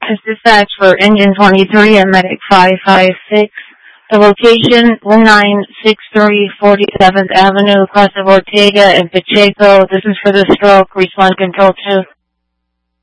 This is dispatch for Engine 23 and Medic 556. The location, 1963 47th Avenue, across of Ortega and Pacheco. This is for the stroke. Respond control 2.